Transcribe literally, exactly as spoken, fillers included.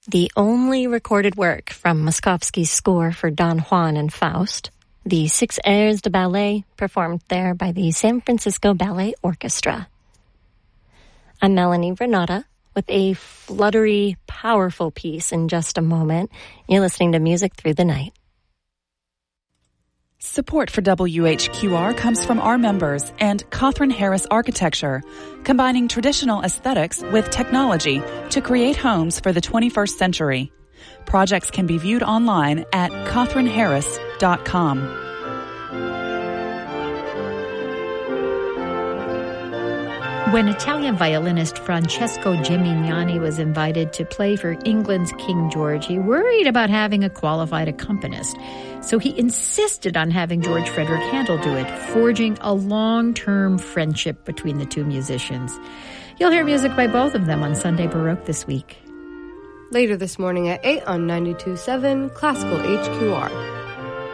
the only recorded work from Moszkowski's score for Don Juan and Faust, the six airs de ballet performed there by the San Francisco Ballet Orchestra. I'm Melanie Renata with a fluttery, powerful piece in just a moment. You're listening to Music Through the Night. Support for W H Q R comes from our members and Catherine Harris Architecture, combining traditional aesthetics with technology to create homes for the twenty-first century. Projects can be viewed online at catherine harris dot com. When Italian violinist Francesco Gimignani was invited to play for England's King George, he worried about having a qualified accompanist. So he insisted on having George Frederick Handel do it, forging a long-term friendship between the two musicians. You'll hear music by both of them on Sunday Baroque this week. Later this morning at eight on ninety-two point seven Classical H Q R.